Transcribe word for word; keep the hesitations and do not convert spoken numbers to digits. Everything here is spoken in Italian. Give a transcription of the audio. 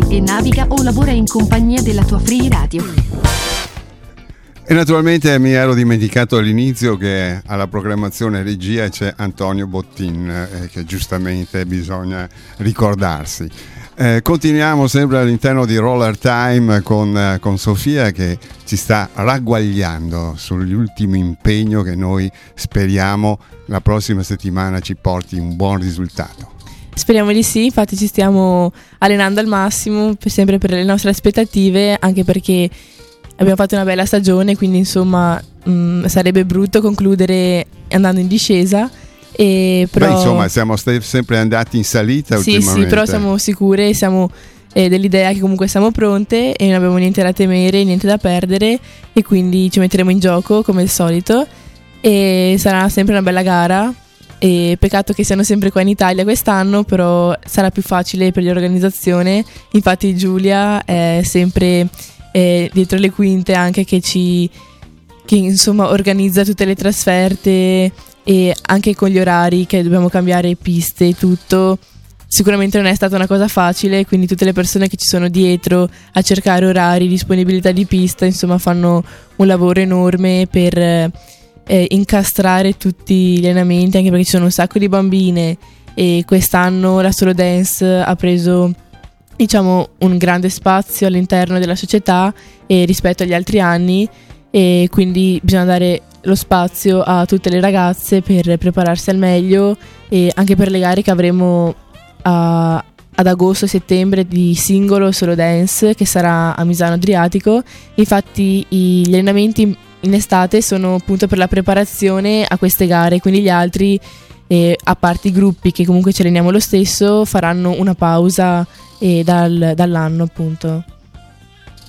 e naviga o lavora in compagnia della tua Free Radio. E naturalmente mi ero dimenticato all'inizio che alla programmazione regia c'è Antonio Bottin, eh, che giustamente bisogna ricordarsi. Eh, continuiamo sempre all'interno di Roller Time con, eh, con Sofia, che ci sta ragguagliando sull'ultimo impegno che noi speriamo la prossima settimana ci porti un buon risultato. Speriamo di sì, infatti ci stiamo allenando al massimo, per sempre per le nostre aspettative, anche perché abbiamo fatto una bella stagione, quindi insomma mh, sarebbe brutto concludere andando in discesa. E però, Beh, insomma, siamo st- sempre andati in salita sì, ultimamente. Sì, però siamo sicure, siamo eh, dell'idea che comunque siamo pronte e non abbiamo niente da temere, niente da perdere, e quindi ci metteremo in gioco come al solito e sarà sempre una bella gara. E peccato che siano sempre qua in Italia quest'anno, però sarà più facile per l'organizzazione. Infatti Giulia è sempre eh, dietro le quinte, anche che ci che insomma organizza tutte le trasferte, e anche con gli orari che dobbiamo cambiare piste e tutto. Sicuramente non è stata una cosa facile, quindi tutte le persone che ci sono dietro a cercare orari, disponibilità di pista, insomma fanno un lavoro enorme per eh, incastrare tutti gli allenamenti, anche perché ci sono un sacco di bambine e quest'anno la Solo Dance ha preso, diciamo, un grande spazio all'interno della società e rispetto agli altri anni, e quindi bisogna dare lo spazio a tutte le ragazze per prepararsi al meglio, e anche per le gare che avremo a, ad agosto e settembre di singolo Solo Dance, che sarà a Misano Adriatico. Infatti i, gli allenamenti in estate sono appunto per la preparazione a queste gare, quindi gli altri, eh, a parte i gruppi che comunque ci alleniamo lo stesso, faranno una pausa eh, dal, dall'anno appunto.